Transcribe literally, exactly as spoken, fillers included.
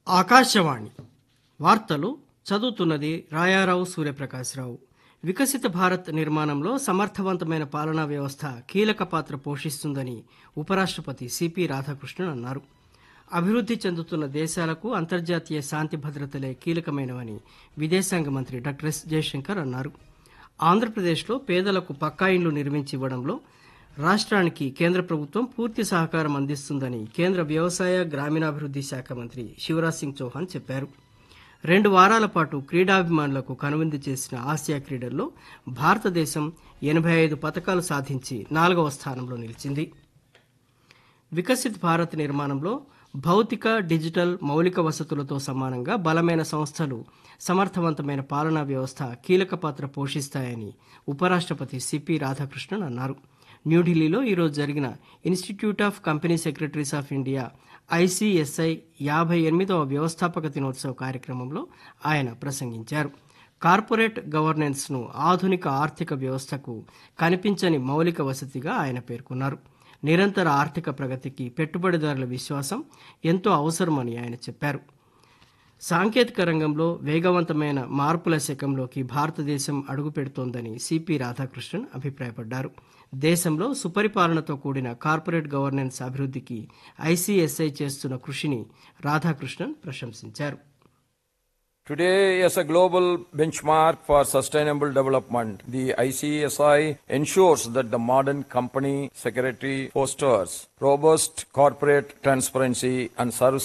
ఆకాశవాణి వార్తలు చదువుతున్నది రాయారావు సూర్యప్రకాశ్రావు. వికసిత భారత్ నిర్మాణంలో సమర్థవంతమైన పాలనా వ్యవస్థ కీలక పాత్ర పోషిస్తుందని ఉపరాష్ట్రపతి సిపి రాధాకృష్ణన్ అన్నారు. అభివృద్ధి చెందుతున్న దేశాలకు అంతర్జాతీయ శాంతి భద్రతలే కీలకమైనవని విదేశాంగ మంత్రి డాక్టర్ ఎస్ జయశంకర్ అన్నారు. ఆంధ్రప్రదేశ్లో పేదలకు పక్కా ఇండ్లు నిర్మించి ఇవ్వడంలో రాష్ట్రానికి కేంద్ర ప్రభుత్వం పూర్తి సహకారం అందిస్తుందని కేంద్ర వ్యవసాయ గ్రామీణాభివృద్ధి శాఖ మంత్రి శివరాజ్ సింగ్ చౌహాన్ చెప్పారు. రెండు వారాల పాటు క్రీడాభిమానులకు కనువిందు చేసిన ఆసియా క్రీడల్లో భారతదేశం ఎనభై ఐదు పతకాలు సాధించి నాలుగవ స్థానంలో నిలిచింది. వికసిత్ భారత్ నిర్మాణంలో భౌతిక, డిజిటల్ మౌలిక వసతులతో సమానంగా బలమైన సంస్థలు, సమర్థవంతమైన పాలనా వ్యవస్థ కీలక పాత్ర పోషిస్తాయని ఉపరాష్ట్రపతి సిపి రాధాకృష్ణన్ అన్నారు. న్యూఢిల్లీలో ఈరోజు జరిగిన institute of company secretaries of India ICSI యాభై ఎనిమిదవ వ్యవస్థాపక దినోత్సవ కార్యక్రమంలో ఆయన ప్రసంగించారు. కార్పొరేట్ గవర్నెన్స్ను ఆధునిక ఆర్థిక వ్యవస్థకు కనిపించని మౌలిక వసతిగా ఆయన పేర్కొన్నారు. నిరంతర ఆర్థిక ప్రగతికి పెట్టుబడిదారుల విశ్వాసం ఎంతో అవసరమని ఆయన చెప్పారు. సాంకేతిక రంగంలో వేగవంతమైన మార్పుల శకంలోకి భారతదేశం అడుగుపెడుతోందని సిపి రాధాకృష్ణన్ అభిప్రాయపడ్డారు. దేశంలో సుపరిపాలనతో కూడిన కార్పొరేట్ గవర్నెన్స్ అభివృద్ధికి ఐసిఎస్ఐ చేస్తున్న కృషిని రాధాకృష్ణన్ ప్రశంసించారు. Today, as a global benchmark for sustainable development, the I C S I ensures that the modern company secretary fosters robust corporate transparency and serves